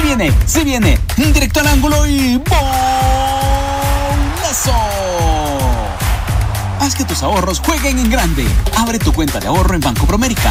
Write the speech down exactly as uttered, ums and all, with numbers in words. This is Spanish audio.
viene, se viene. Directo al ángulo y ¡golazo! Haz que tus ahorros jueguen en grande. Abre tu cuenta de ahorro en Banco Promérica